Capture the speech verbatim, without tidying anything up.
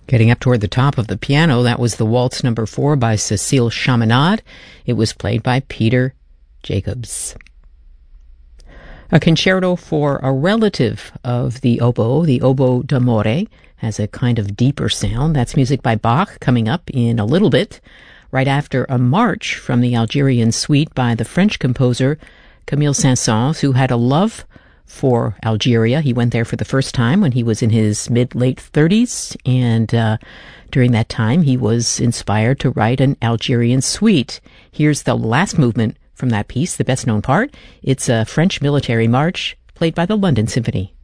Getting up toward the top of the piano, that was the Waltz Number Four by Cécile Chaminade. It was played by Peter Jacobs. A concerto for a relative of the oboe, the oboe d'amore, has a kind of deeper sound. That's music by Bach, coming up in a little bit, right after a march from the Algerian suite by the French composer Camille Saint-Saëns, who had a love for Algeria. He went there for the first time when he was in his mid-late thirties, and uh, during that time he was inspired to write an Algerian suite. Here's the last movement from that piece, the best-known part. It's a French military march played by the London Symphony.